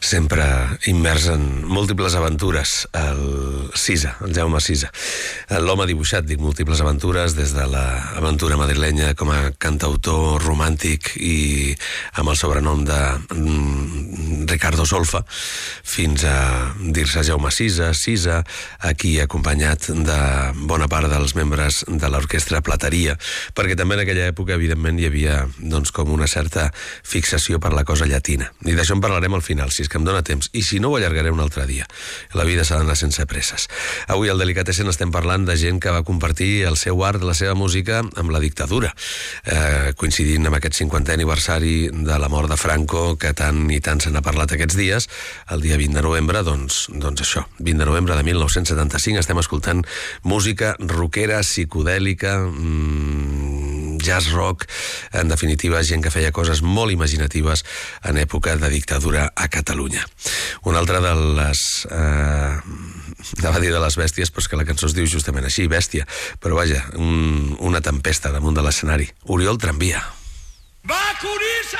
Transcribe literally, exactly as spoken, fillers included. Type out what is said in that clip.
sempre immers en múltiples aventures, el Sisa, el Jaume Sisa. L'home dibuixat, dic, múltiples aventures, des de l'aventura madrilenya com a cantautor romàntic i amb el sobrenom de Ricardo Solfa, fins a dir-se Jaume Sisa, Sisa, aquí acompanyat de bona part dels membres de l'orquestra Plateria, perquè també en aquella època, evidentment, hi havia doncs, com una certa fixació per la cosa llatina. I d'això en parlarem al final, si és que em dóna temps, i si no ho allargaré un altre dia. La vida s'ha d'anar sense presses. Avui al Delicatessen estem parlant de gent que va compartir el seu art, la seva música, amb la dictadura, eh, coincidint amb aquest cinquantè aniversari de la mort de Franco, que tant i tant se n'ha parlat aquests dies, el dia vint de novembre, doncs, doncs això, vint de novembre de mil nou-cents setanta-cinc, estem escoltant música rockera, psicodèlica, mmm, jazz rock, en definitiva, gent que feia coses molt imaginatives en època de dictadura a Catalunya. Una altra de les... Eh, anava a dir de les bèsties, però és que la cançó es diu justament així, bèstia, però vaja, un, una tempesta damunt de l'escenari. Oriol Tramvia. Va, Corissa!